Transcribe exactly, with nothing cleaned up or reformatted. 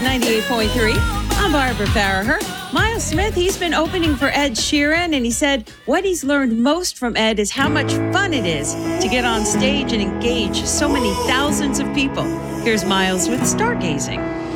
ninety-eight point three. I'm Barbara Farraher. Miles Smith, he's been opening for Ed Sheeran, and he said what he's learned most from Ed is how much fun it is to get on stage and engage so many thousands of people. Here's Miles with Stargazing.